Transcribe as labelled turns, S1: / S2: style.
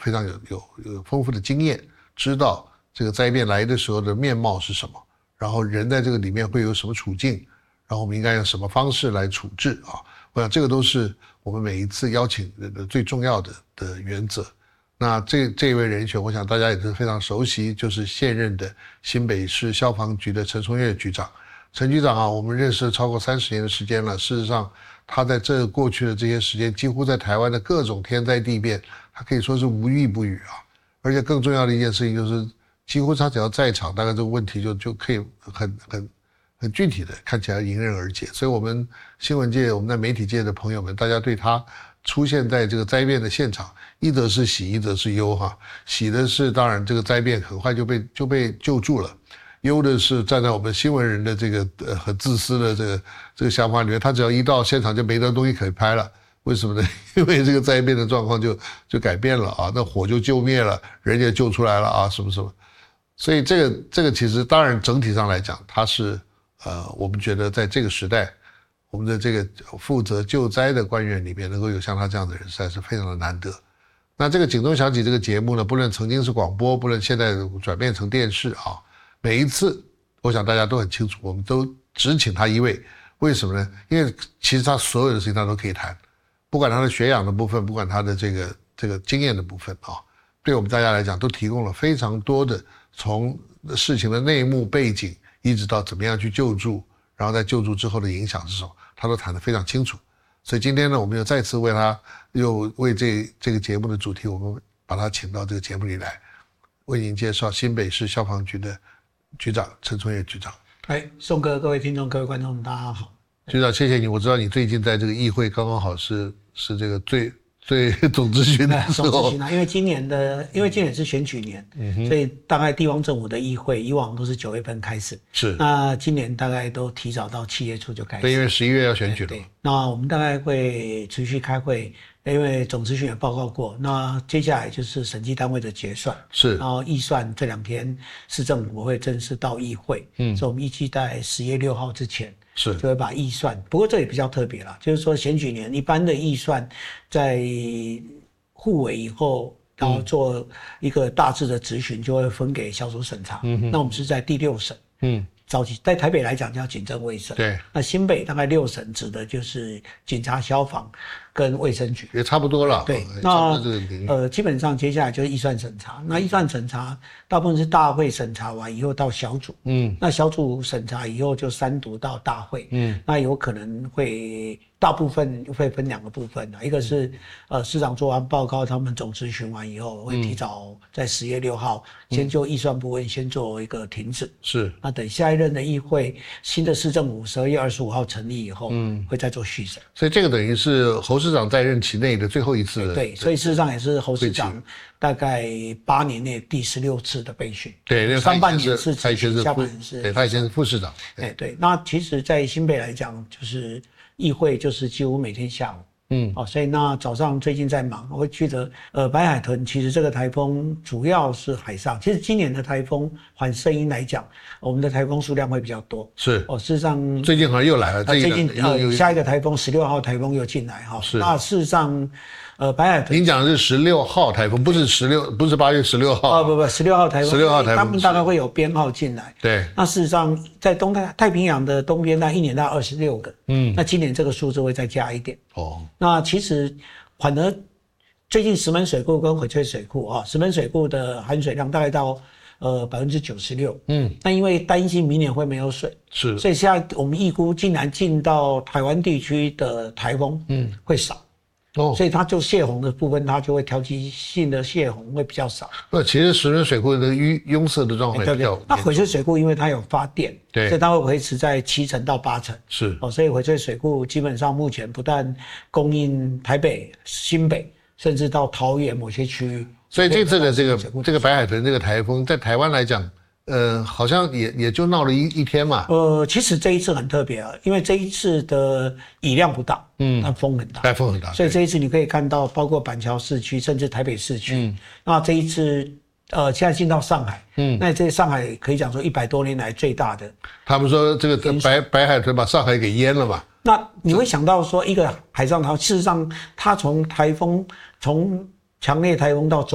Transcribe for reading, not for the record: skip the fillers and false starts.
S1: 非常有丰富的经验，知道这个灾变来的时候的面貌是什么，然后人在这个里面会有什么处境，然后我们应该用什么方式来处置啊。我想这个都是我们每一次邀请人的最重要的原则。那这一位人选，我想大家也是非常熟悉，就是现任的新北市消防局的陈松岳局长。陈局长啊，我们认识了超过30年的时间了。事实上，他在这过去的这些时间，几乎在台湾的各种天灾地变，他可以说是无一不语啊。而且更重要的一件事情就是，几乎他只要在场，大概这个问题就可以很具体的看起来迎刃而解。所以我们新闻界、我们在媒体界的朋友们，大家对他出现在这个灾变的现场，一则是喜，一则是忧哈。喜的是当然这个灾变很快就被救助了，忧的是站在我们新闻人的这个很自私的这个想法里面，他只要一到现场就没得东西可以拍了。为什么呢？因为这个灾变的状况就改变了啊，那火就救灭了，人也救出来了啊，什么什么。所以这个其实当然整体上来讲，它是我们觉得在这个时代，我们的这个负责救灾的官员里面能够有像他这样的人，实在是非常的难得。那这个警钟响起这个节目呢，不论曾经是广播，不论现在转变成电视啊，每一次我想大家都很清楚，我们都只请他一位。为什么呢？因为其实他所有的事情他都可以谈，不管他的学养的部分，不管他的这个经验的部分啊，对我们大家来讲都提供了非常多的从事情的内幕背景，一直到怎么样去救助，然后在救助之后的影响是什么，他都谈得非常清楚。所以今天呢，我们又再次为这个节目的主题，我们把他请到这个节目里来，为您介绍新北市消防局的局长陈松岳局长。
S2: 宋哥，各位听众，各位观众，大家好。
S1: 局长，谢谢你。我知道你最近在这个议会刚刚好是这个最总咨询的时候。
S2: 总咨询因为今年是选举年，所以大概地方政府的议会以往都是9月份开始，
S1: 是。
S2: 那今年大概都提早到7月初就开始。
S1: 对，因为11月要选举了。
S2: 对，那我们大概会持续开会，因为总咨询也报告过，那接下来就是审计单位的决算，
S1: 是。
S2: 然后预算这2天市政府会正式到议会，所以我们预计在10月6号之前。
S1: 是，
S2: 就会把预算，不过这也比较特别啦，就是说选举年一般的预算在互委以后，然后做一个大致的质询，就会分给小组审查。那我们是在第6审。早期在台北来讲叫警政卫生，
S1: 对。
S2: 那新北大概6审指的就是警察、消防跟卫生局，
S1: 也差不多了。
S2: 对，那基本上接下来就是预算审查。那预算审查大部分是大会审查完以后到小组，那小组审查以后就3读到大会，那有可能会大部分会分2个部分，一个是市长做完报告，他们总咨询完以后会提早在10月6号先就预算部分先做一个停止，
S1: 是。
S2: 那等下一任的议会新的市政府12月25号成立以后，会再做续审。
S1: 所以这个等于是侯市长在任期内的最后一次。
S2: 对，所以事实上也是侯市长大概8年内第16次的备询。
S1: 对，
S2: 上半年是
S1: 他以前是
S2: 下半年是。
S1: 对，他以前是副市长。
S2: 对。那其实在新北来讲，就是议会就是几乎每天下午。所以那早上最近在忙，我记得白海豚其实这个台风主要是海上，其实今年的台风环声音来讲，我们的台风数量会比较多。
S1: 是。
S2: 事实上
S1: 最近好像又来了，
S2: 最近下一个台风16号台风又进来哈。
S1: 是。
S2: 那事实上白海豚，
S1: 您讲的是16号台风，不是8月16号。
S2: 不，16号台风。
S1: 16号台风，
S2: 他们大概会有编号进来。
S1: 对。
S2: 那事实上，在太平洋的东边，一年大概26个。那今年这个数字会再加一点。那其实反而最近石门水库跟翡翠水库石门水库的含水量大概到96%。那因为担心明年会没有水，
S1: 是。
S2: 所以现在我们预估竟然进到台湾地区的台风会少。所以它就泄洪的部分，它就会调剂性的泄洪会比较少。
S1: 其实石门水库的拥塞的状况比较。
S2: 那翡翠水库因为它有发电，
S1: 对，
S2: 所以它会维持在7成到8成。
S1: 是。
S2: 所以翡翠水库基本上目前不但供应台北、新北，甚至到桃园某些区域。
S1: 所以这次的这个白海豚这个台风，在台湾来讲，好像也就闹了一天嘛。
S2: 其实这一次很特别因为这一次的雨量不大，但风很大，
S1: 风很大，
S2: 所以这一次你可以看到，包括板桥市区，甚至台北市区，那这一次现在进到上海，那这上海可以讲说100多年来最大的。
S1: 他们说这个白海豚把上海给淹了嘛？
S2: 那你会想到说，一个海上台，事实上它从台风从强烈台风到中